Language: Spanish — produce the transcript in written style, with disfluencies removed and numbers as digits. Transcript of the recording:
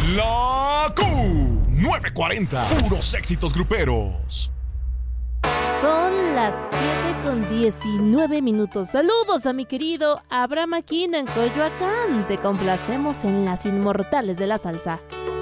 La Q940. Puros éxitos gruperos. Son las 7:19. Saludos a mi querido Abraham Aquino en Coyoacán. Te complacemos en las inmortales de la salsa.